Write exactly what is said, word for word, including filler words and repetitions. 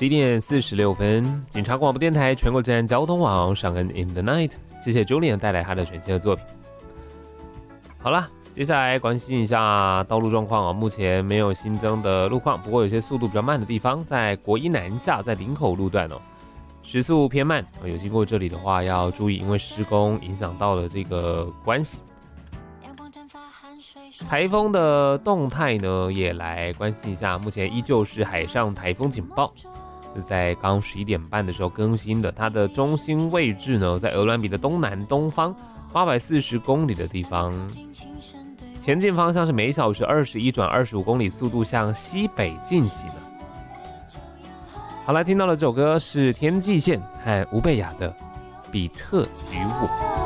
十一点四十六分，警察广播电台全国治安交通网上恩 In the Night， 谢谢 Julian 带来他的全新的作品。好啦，接下来关心一下道路状况啊，目前没有新增的路况，不过有些速度比较慢的地方，在国一南下，在林口路段哦，时速偏慢，有经过这里的话要注意，因为施工影响到了这个关系。台风的动态呢，也来关心一下。目前依旧是海上台风警报，是在刚十一点半的时候更新的。它的中心位置呢，在鹅銮鼻的东南东方八百四十公里的地方，前进方向是每小时二十一转二十五公里，速度向西北进行的。好，来听到的这首歌是天际线和吴贝雅的《比特与我》。